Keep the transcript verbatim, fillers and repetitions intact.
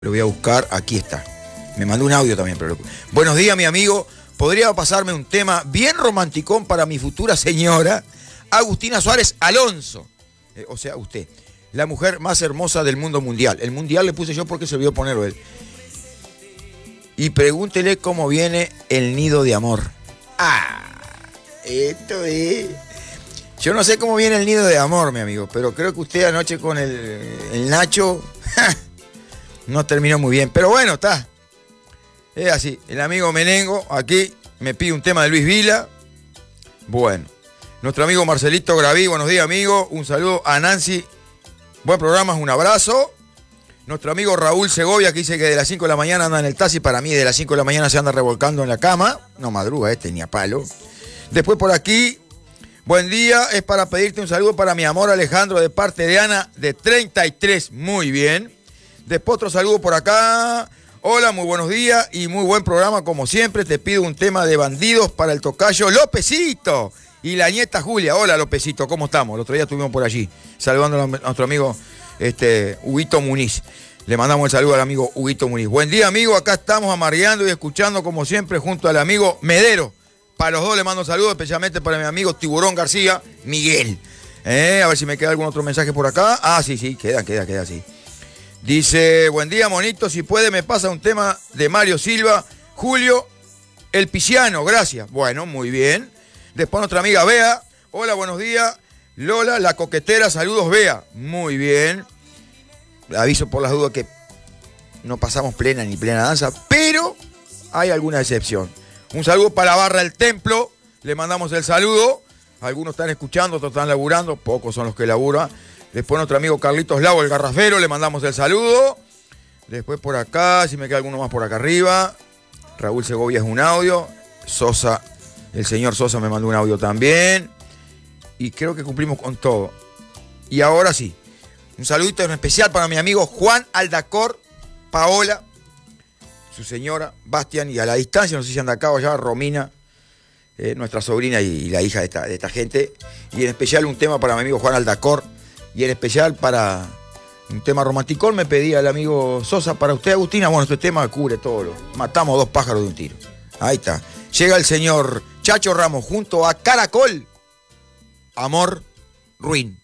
Lo voy a buscar, aquí está. Me mandó un audio también, pero... Buenos días, mi amigo. ¿Podría pasarme un tema bien romanticón para mi futura señora, Agustina Suárez Alonso? Eh, o sea, usted, la mujer más hermosa del mundo mundial. El mundial le puse yo porque se olvidó ponerlo él. Y pregúntele cómo viene el nido de amor. Ah, esto es... Yo no sé cómo viene el nido de amor, mi amigo, pero creo que usted anoche con el, el Nacho... no terminó muy bien, pero bueno, está. Es así. El amigo Menengo aquí me pide un tema de Luis Vila. Bueno. Nuestro amigo Marcelito Graví, buenos días, amigo. Un saludo a Nancy. Buen programa, un abrazo. Nuestro amigo Raúl Segovia, que dice que de las cinco de la mañana anda en el taxi. Para mí, de las cinco de la mañana se anda revolcando en la cama. No madruga este, ni a palo. Después por aquí, buen día. Es para pedirte un saludo para mi amor Alejandro, de parte de Ana, de treinta y tres. Muy bien. Después otro saludo por acá. Hola, muy buenos días y muy buen programa como siempre. Te pido un tema de Bandidos para el tocayo Lópezito y la nieta Julia. Hola, Lópezito, ¿cómo estamos? El otro día estuvimos por allí saludando a nuestro amigo este, Huguito Muniz. Le mandamos el saludo al amigo Huguito Muniz. Buen día, amigo. Acá estamos amarreando y escuchando como siempre junto al amigo Medero. Para los dos le mando un saludo, especialmente para mi amigo Tiburón García, Miguel. Eh, a ver si me queda algún otro mensaje por acá. Ah, sí, sí, queda, queda, queda así. Dice, buen día, monito, si puede me pasa un tema de Mario Silva, Julio, el Piciano, gracias. Bueno, muy bien. Después nuestra amiga Bea, hola, buenos días. Lola, la coquetera, saludos, Bea. Muy bien. Aviso por las dudas que no pasamos plena ni plena danza, pero hay alguna excepción. Un saludo para la barra del templo, le mandamos el saludo. Algunos están escuchando, otros están laburando, pocos son los que laburan. Después nuestro amigo Carlitos Lau, el garrafero, le mandamos el saludo. Después por acá, si me queda alguno más por acá arriba. Raúl Segovia es un audio. Sosa, el señor Sosa me mandó un audio también. Y creo que cumplimos con todo. Y ahora sí, un saludito en especial para mi amigo Juan Aldacor, Paola, su señora, Bastian, y a la distancia, no sé si anda acá o allá, Romina, eh, nuestra sobrina y, y la hija de esta, de esta gente. Y en especial un tema para mi amigo Juan Aldacor. Y en especial para un tema romanticón me pedía el amigo Sosa. Para usted, Agustina, bueno, este tema cubre todo. Lo, matamos dos pájaros de un tiro. Ahí está. Llega el señor Chacho Ramos junto a Caracol. Amor Ruin.